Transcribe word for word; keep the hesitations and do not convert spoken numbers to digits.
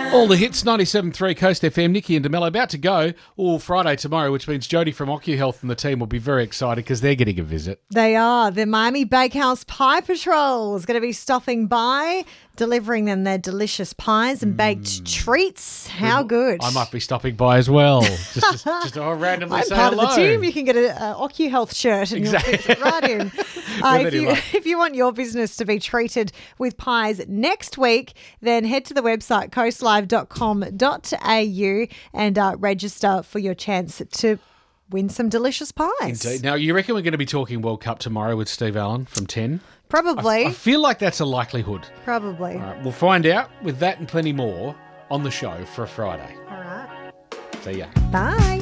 All the hits, ninety-seven point three Coast F M. Nikki and DeMello about to go all Friday tomorrow, which means Jodie from OcuHealth and the team will be very excited because they're getting a visit. They are. The Miami Bakehouse Pie Patrol is going to be stopping by, delivering them their delicious pies and baked mm. treats. How good. I might be stopping by as well. Just, just, just to randomly I'm say part hello. of the team. You can get an OcuHealth shirt and exactly. you'll fit it right in. Uh, if, you, if you want your business to be treated with pies next week, then head to the website coastlive dot com dot a u and uh, register for your chance to win some delicious pies. Indeed. Now, you reckon we're going to be talking World Cup tomorrow with Steve Allen from ten? Probably. I, I feel like that's a likelihood. Probably. All right, we'll find out with that and plenty more on the show for a Friday. All right. See ya. Bye.